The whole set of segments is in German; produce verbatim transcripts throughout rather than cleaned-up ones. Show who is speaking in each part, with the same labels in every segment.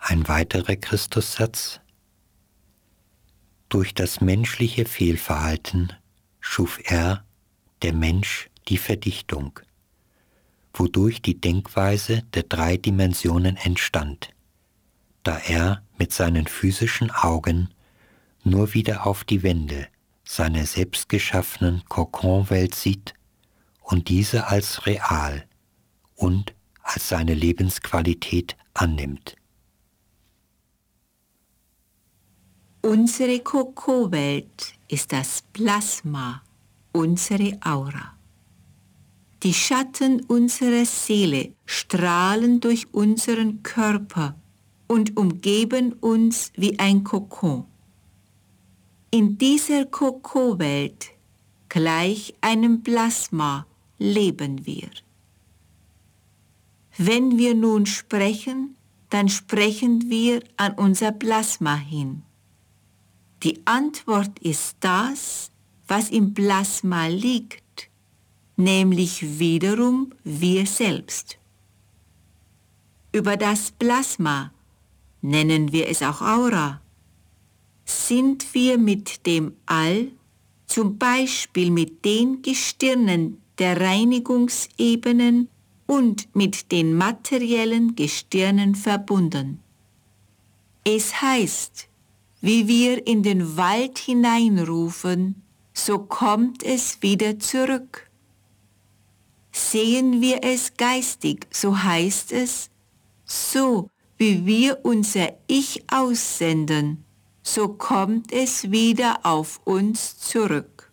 Speaker 1: Ein weiterer Christussatz: Durch das menschliche Fehlverhalten schuf er, der Mensch, die Verdichtung, wodurch die Denkweise der drei Dimensionen entstand, da er mit seinen physischen Augen nur wieder auf die Wände seiner selbstgeschaffenen Kokonwelt sieht und diese als real und als seine Lebensqualität annimmt.
Speaker 2: Unsere Kokowelt ist das Plasma, unsere Aura. Die Schatten unserer Seele strahlen durch unseren Körper und umgeben uns wie ein Kokon. In dieser Kokowelt, gleich einem Plasma, leben wir. Wenn wir nun sprechen, dann sprechen wir an unser Plasma hin. Die Antwort ist das, was im Plasma liegt, nämlich wiederum wir selbst. Über das Plasma, nennen wir es auch Aura, sind wir mit dem All, zum Beispiel mit den Gestirnen der Reinigungsebenen und mit den materiellen Gestirnen verbunden. Es heißt, wie wir in den Wald hineinrufen, so kommt es wieder zurück. Sehen wir es geistig, so heißt es, so wie wir unser Ich aussenden, so kommt es wieder auf uns zurück.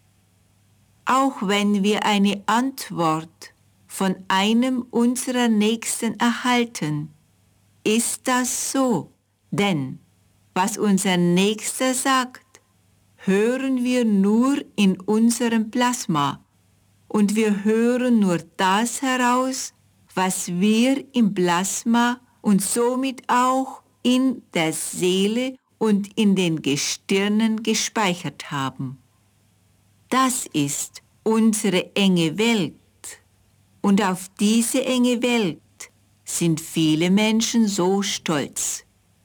Speaker 2: Auch wenn wir eine Antwort von einem unserer Nächsten erhalten, ist das so, denn was unser Nächster sagt, hören wir nur in unserem Plasma und wir hören nur das heraus, was wir im Plasma und somit auch in der Seele und in den Gestirnen gespeichert haben. Das ist unsere enge Welt und auf diese enge Welt sind viele Menschen so stolz.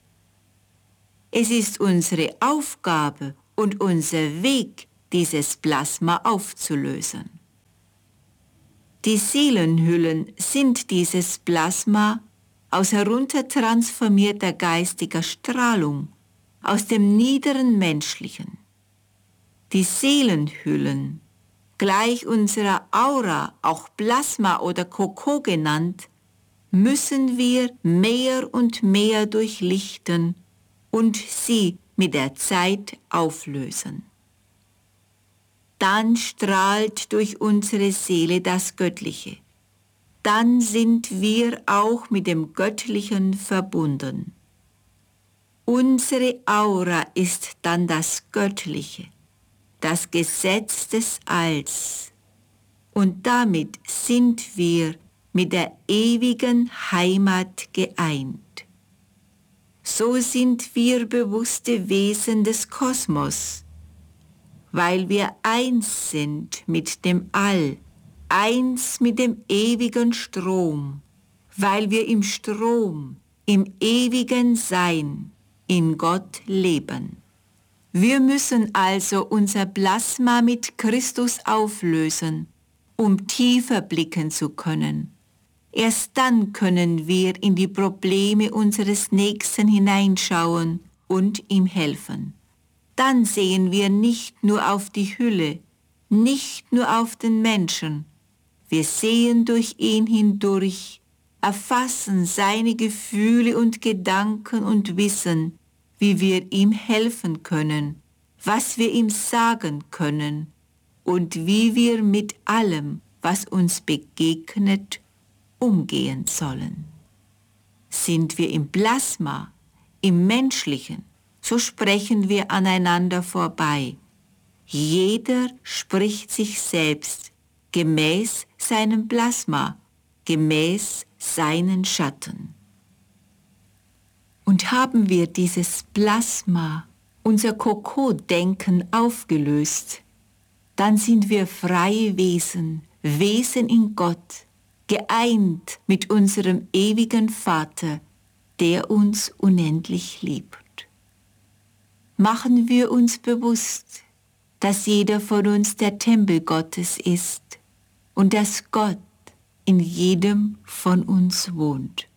Speaker 2: Es ist unsere Aufgabe und unser Weg, dieses Plasma aufzulösen. Die Seelenhüllen sind dieses Plasma aus heruntertransformierter geistiger Strahlung, aus dem niederen Menschlichen. Die Seelenhüllen, gleich unserer Aura, auch Plasma oder Koko genannt, müssen wir mehr und mehr durchlichten und sie mit der Zeit auflösen. Dann strahlt durch unsere Seele das Göttliche. Dann sind wir auch mit dem Göttlichen verbunden. Unsere Aura ist dann das Göttliche, das Gesetz des Alls. Und damit sind wir mit der ewigen Heimat geeint. So sind wir bewusste Wesen des Kosmos, weil wir eins sind mit dem All, eins mit dem ewigen Strom, weil wir im Strom, im ewigen Sein, in Gott leben. Wir müssen also unser Plasma mit Christus auflösen, um tiefer blicken zu können. Erst dann können wir in die Probleme unseres Nächsten hineinschauen und ihm helfen. Dann sehen wir nicht nur auf die Hülle, nicht nur auf den Menschen. Wir sehen durch ihn hindurch, erfassen seine Gefühle und Gedanken und wissen, wie wir ihm helfen können, was wir ihm sagen können und wie wir mit allem, was uns begegnet, umgehen sollen. Sind wir im Plasma, im Menschlichen, so sprechen wir aneinander vorbei. Jeder spricht sich selbst gemäß seinem Plasma, gemäß seinen Schatten. Und haben wir dieses Plasma, unser Koko-Denken aufgelöst, dann sind wir freie Wesen, Wesen in Gott, geeint mit unserem ewigen Vater, der uns unendlich liebt. Machen wir uns bewusst, dass jeder von uns der Tempel Gottes ist und dass Gott in jedem von uns wohnt.